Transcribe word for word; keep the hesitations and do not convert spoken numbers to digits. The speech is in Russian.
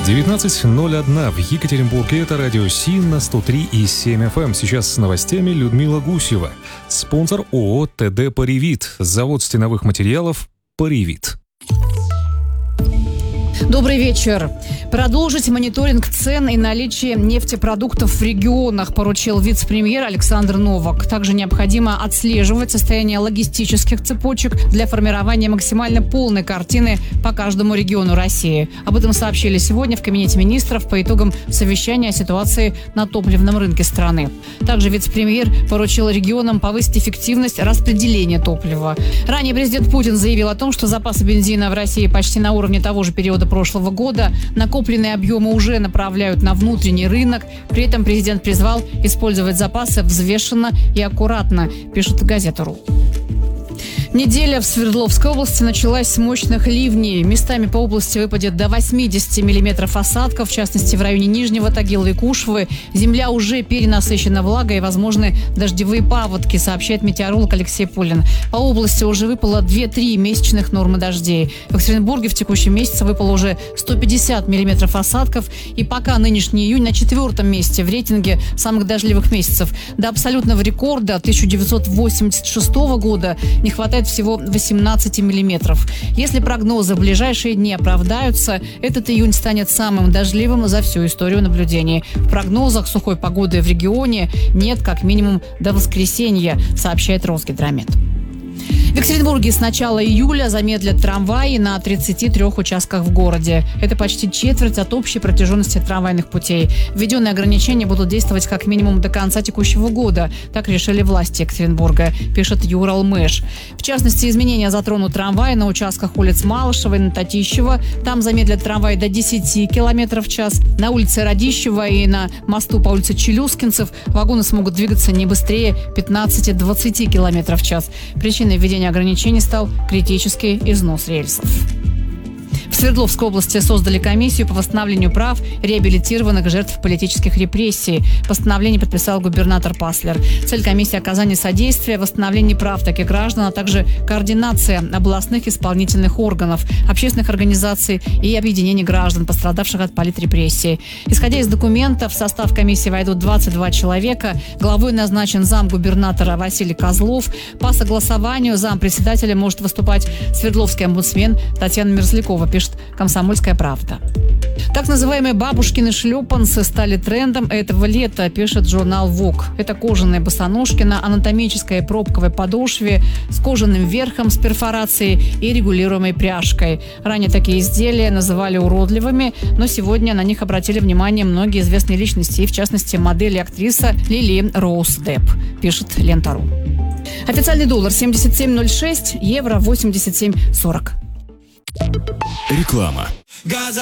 девятнадцать ноль один в Екатеринбурге. Это радио СИН на сто три и семь эф эм. Сейчас с новостями Людмила Гусева. Спонсор ООО ТД «Паривит». Завод стеновых материалов «Паривит». Добрый вечер. Продолжить мониторинг цен и наличие нефтепродуктов в регионах поручил вице-премьер Александр Новак. Также необходимо отслеживать состояние логистических цепочек для формирования максимально полной картины по каждому региону России. Об этом сообщили сегодня в Кабинете министров по итогам совещания о ситуации на топливном рынке страны. Также вице-премьер поручил регионам повысить эффективность распределения топлива. Ранее президент Путин заявил о том, что запасы бензина в России почти на уровне того же периода прошлого года. Накопленные объемы уже направляют на внутренний рынок. При этом президент призвал использовать запасы взвешенно и аккуратно, пишет газета РУ. Неделя в Свердловской области началась с мощных ливней. Местами по области выпадет до восьмидесяти миллиметров осадков, в частности в районе Нижнего Тагила и Кушвы. Земля уже перенасыщена влагой и возможны дождевые паводки, сообщает метеоролог Алексей Пулин. По области уже выпало две-три месячных нормы дождей. В Екатеринбурге в текущем месяце выпало уже сто пятьдесят миллиметров осадков. И пока нынешний июнь на четвертом месте в рейтинге самых дождливых месяцев. До абсолютного рекорда тысяча девятьсот восемьдесят шестого года не хватает всего восемнадцати миллиметров. Если прогнозы в ближайшие дни оправдаются, этот июнь станет самым дождливым за всю историю наблюдений. В прогнозах сухой погоды в регионе нет как минимум до воскресенья, сообщает Росгидромет. В Екатеринбурге с начала июля замедлят трамваи на тридцати трёх участках в городе. Это почти четверть от общей протяженности трамвайных путей. Введенные ограничения будут действовать как минимум до конца текущего года. Так решили власти Екатеринбурга, пишет Юралмэш. В частности, изменения затронут трамваи на участках улиц Малышева и Нататищева. Там замедлят трамваи до десяти километров в час. На улице Радищева и на мосту по улице Челюскинцев вагоны смогут двигаться не быстрее пятнадцати-двадцати километров в час. Причиной введения ограничений стал критический износ рельсов. В Свердловской области создали комиссию по восстановлению прав реабилитированных жертв политических репрессий. Постановление подписал губернатор Паслер. Цель комиссии – оказание содействия, восстановление прав таких граждан, а также координация областных исполнительных органов, общественных организаций и объединений граждан, пострадавших от политрепрессий. Исходя из документов, в состав комиссии войдут двадцать два человека. Главой назначен замгубернатора Василий Козлов. По согласованию зампредседателя может выступать Свердловский омбудсмен Татьяна Мерзлякова, пишет «Комсомольская правда». Так называемые бабушкины шлепанцы стали трендом этого лета, пишет журнал Vogue. Это кожаные босоножки на анатомической пробковой подошве с кожаным верхом с перфорацией и регулируемой пряжкой. Ранее такие изделия называли уродливыми, но сегодня на них обратили внимание многие известные личности, и в частности модель и актриса Лили Роуз Депп, пишет Лента.ру. Официальный доллар семьдесят семь ноль шесть, евро восемьдесят семь сорок. Реклама.